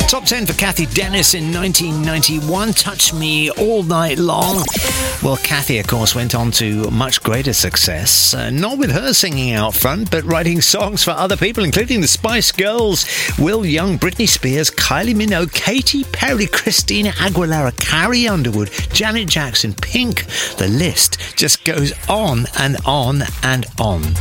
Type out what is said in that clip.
Top 10 for Kathy Dennis in 1991, Touch Me All Night Long. Well, Kathy, of course, went on to much greater success, not with her singing out front, but writing songs for other people, including the Spice Girls, Will Young, Britney Spears, Kylie Minogue, Katy Perry, Christina Aguilera, Carrie Underwood, Janet Jackson, Pink. The list just goes on and on and on.